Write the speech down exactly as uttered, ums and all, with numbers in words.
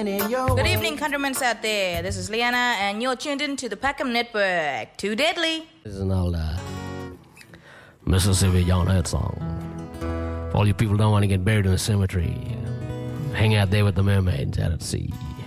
any your Good way. evening, countrymen out there. This is Leanna, and you're tuned in to the Peckham Network. Too deadly. This is an old uh, Mississippi John Hurt song. For all you people who don't want to get buried in a cemetery, hang out there with the mermaids out at sea.